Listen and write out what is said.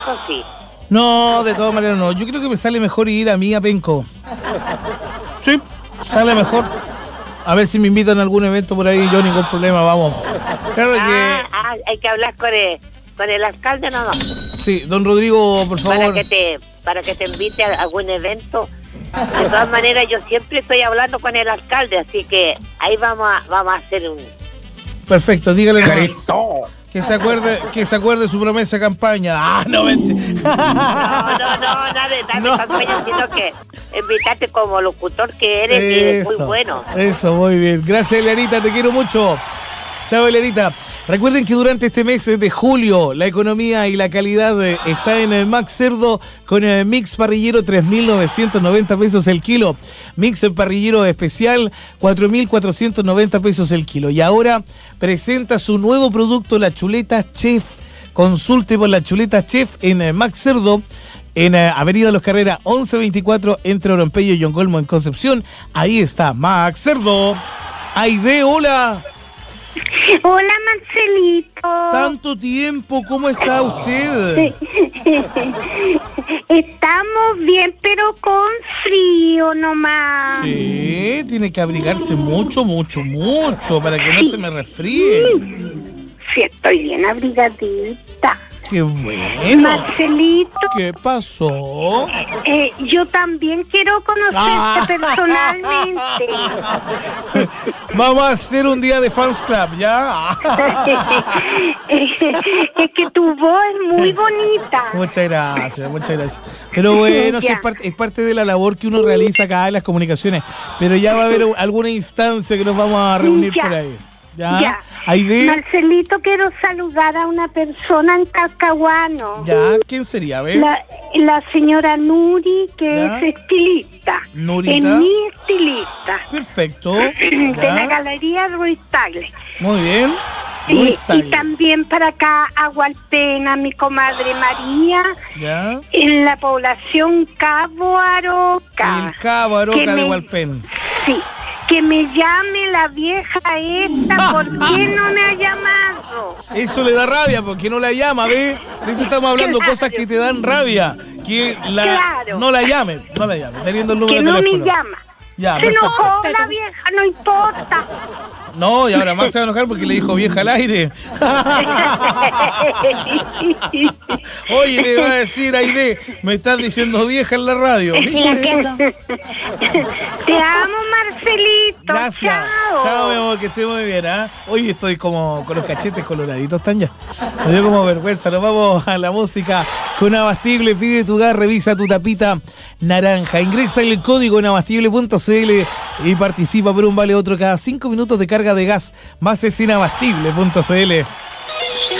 sí. No, de todas maneras no. Yo creo que me sale mejor ir a mí a Penco. Sí, sale mejor. A ver si me invitan a algún evento por ahí, yo ningún problema, vamos. Claro que... hay que hablar con el alcalde, ¿no? Sí, don Rodrigo, por favor. Para que te invite a algún evento. De todas maneras, yo siempre estoy hablando con el alcalde, así que ahí vamos a hacer un... Perfecto, dígale que se acuerde su promesa de campaña. No, vente. Nada de campaña, sino que invitarte como locutor que eres, y eres muy bueno. Eso, muy bien. Gracias, Elianita, te quiero mucho. Chao, Elianita. Recuerden que durante este mes de julio la economía y la calidad está en el Max Cerdo con el mix parrillero 3.990 pesos el kilo. Mix parrillero especial 4.490 pesos el kilo. Y ahora presenta su nuevo producto, la chuleta Chef. Consulte por la chuleta Chef en Max Cerdo, en Avenida Los Carreras 1124 entre Orompeyo y Yongolmo en Concepción. Ahí está Max Cerdo. Aide, hola. Hola, Marcelito. Tanto tiempo, ¿cómo está usted? Estamos bien, pero con frío nomás. Sí, tiene que abrigarse mucho para que no se me resfríe. Sí, estoy bien abrigadita. ¡Qué bueno! Marcelito. ¿Qué pasó? Yo también quiero conocerte personalmente. Vamos a hacer un día de fans club, ¿ya? Es que tu voz es muy bonita. Muchas gracias. Pero bueno, sí, es parte de la labor que uno realiza acá en las comunicaciones. Pero ya va a haber alguna instancia que nos vamos a reunir por ahí. ¿Ya? Marcelito, quiero saludar a una persona en Talcahuano. ¿Ya? ¿Quién sería? A ver. La señora Nuri, que es estilista. ¿Nurita? Es mi estilista. Perfecto. De la Galería Ruiz Tagle. Muy bien. Y también para acá a Hualpena, mi comadre María. ¿Ya? En la población Cabo Aroca. El Cabo Aroca de Hualpén. Sí. Que me llame la vieja esta, ¿por qué no me ha llamado? Eso le da rabia, porque no la llama, ¿ves? De eso estamos hablando, cosas que te dan rabia. Que no la llame, teniendo el número de teléfono. Que no me llama. Ya, se enojó la vieja, no importa. No, y ahora más se va a enojar porque le dijo vieja al aire. Oye, le va a decir, Aide, me estás diciendo vieja en la radio. Y la queso. Te amo, Marcelito. Gracias. Chao, mi amor, que esté muy bien, ¿ah? Hoy estoy como con los cachetes coloraditos, están ya. Me dio como vergüenza. Nos vamos a la música con Abastible. Pide tu gas, revisa tu tapita naranja. Ingresa el código en abastible.cl y participa por un vale otro cada 5 minutos de carga de gas. Más es en abastible.cl.